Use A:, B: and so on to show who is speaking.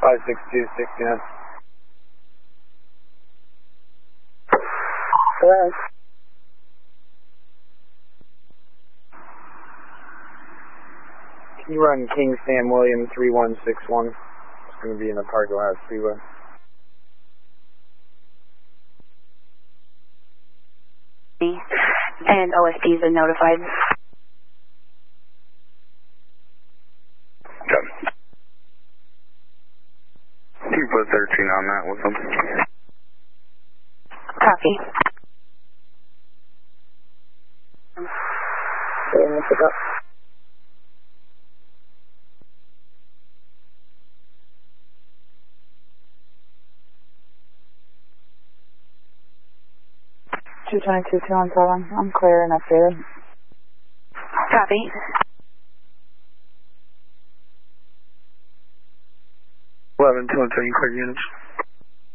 A: 56269.
B: Hello?
A: Can you run King Sam William 3161? It's going to be in the Pargo House Freeway.
B: And OSPs are notified.
C: Okay. You put 13 on that with them.
B: Copy. Okay, let's go. Two 217, I'm clear and updated. Copy.
C: 11 213, clear units.